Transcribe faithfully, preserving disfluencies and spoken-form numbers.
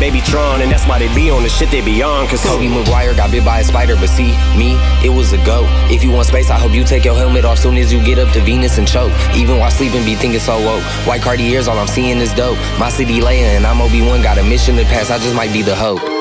Baby Tron, and that's why they be on the shit they be on. Cause Tobey Maguire got bit by a spider, but see, me, it was a go. If you want space, I hope you take your helmet off soon as you get up to Venus and choke. Even while sleeping, be thinking so woke. White Cartiers, all I'm seeing is dope. My city laying, and I'm Obi-Wan, got a mission to pass, I just might be the hope.